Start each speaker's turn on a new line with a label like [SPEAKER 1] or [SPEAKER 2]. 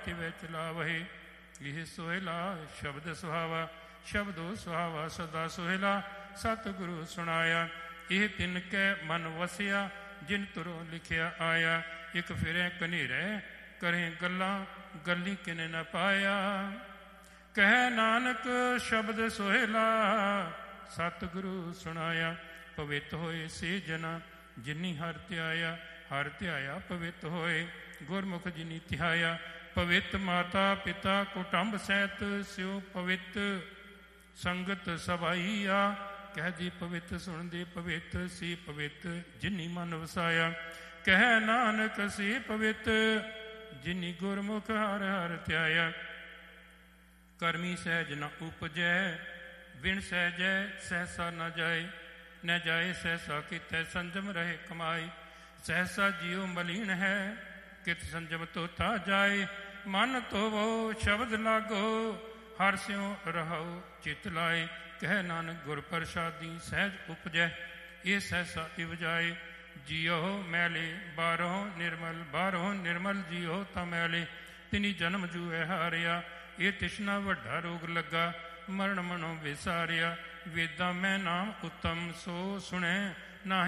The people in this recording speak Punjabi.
[SPEAKER 1] ਤਿਵੈ ਚਲਾਵਹਿ। ਇਹ ਸੋਹਿਲਾ ਸ਼ਬਦ ਸੁਹਾਵਾ, ਸ਼ਬਦੋ ਸੁਹਾਵਾ ਸਦਾ ਸੋਹਿਲਾ। ਸਤਿਗੁਰੂ ਸੁਣਾਇਆ ਇਹ ਤਿਨ ਕੈ ਮਨ ਵਸਿਆ, ਜਿਨ ਤੁਰੋਂ ਲਿਖਿਆ ਆਇਆ। ਇੱਕ ਫਿਰੈ ਕਨੇਰੇ ਕਰੇ ਗੱਲਾਂ, ਗੱਲੀ ਕਿਨੇ ਨ ਪਾਇਆ। ਕਹਿ ਨਾਨਕ ਸ਼ਬਦ ਸੋਹਿਲਾ, ਸਤਿਗੁਰੂ ਸੁਣਾਇਆ। ਪਵਿੱਤ ਹੋਏ ਸੇ ਜਨਾ, ਜਿਨੀ ਹਰਿ ਧਿਆਇਆ। ਹਰਿ ਧਿਆਇਆ ਪਵਿੱਤ ਹੋਏ, ਗੁਰਮੁਖ ਜਿਨੀ ਧਿਆਇਆ। ਪਵਿੱਤ ਮਾਤਾ ਪਿਤਾ ਕੁਟੰਬ ਸਹਿਤ, ਸਿਉ ਪਵਿੱਤ ਸੰਗਤ ਸਭਾਈਆ। ਕਹਿ ਜੀ ਪਵਿੱਤ ਸੁਣਦੇ ਪਵਿੱਤ, ਸੀ ਪਵਿੱਤ ਜਿਨੀ ਮਨ ਵਸਾਇਆ। ਕਹਿ ਨਾਨਕ ਸੀ ਪਵਿੱਤ, ਜਿਨੀ ਗੁਰਮੁਖ ਹਰਿ ਹਰਿ ਧਿਆਇਆ। ਕਰਮੀ ਸਹਿਜ ਨ ਉਪਜੈ, ਵਿਣ ਸਹਿਜੈ ਸਹਿਸਾ ਨ ਜਾਏ। ਨ ਜਾਏ ਸਹਿਸਾ ਕਿਤੈ ਸੰਜਮ ਰਹੇ ਕਮਾਈ। ਸਹਿਸਾ ਜੀਉ ਮਲੀਨ ਹੈ, ਕਿਤ ਸੰਜਮ ਤੋਤਾ ਜਾਏ। ਮਨ ਧੋਵੋ ਸ਼ਬਦ ਲਾਗੋ, ਹਰਿ ਸਿਉ ਰਹੋ ਚਿਤ ਲਾਏ। ਕਹਿ ਨਾਨਕ ਗੁਰ ਪ੍ਰਸਾਦੀ ਸਹਿਜ ਉਪਜੈ, ਇਹ ਸਹਿਸਾ ਇਵਜਾਏ। ਜੀਓ ਮੈਲੇ ਬਾਹਰੋਂ ਨਿਰਮਲ, ਬਾਹਰੋਂ ਨਿਰਮਲ ਜੀਓ ਤਾਂ ਮੈਲੇ। ਤਿਨੀ ਜਨਮ ਜੂਐ ਹਾਰਿਆ, ਇਹ ਤਿਸ਼ਨਾ ਵੱਡਾ ਰੋਗ ਲੱਗਾ। ਮਰਨ ਮਨੋਂ ਵਿਸਾਰਿਆ, ਵੇਦਾਂ ਮੈਂ ਨਾਮ ਉਤਮ ਸੋ ਸੁਣੈ।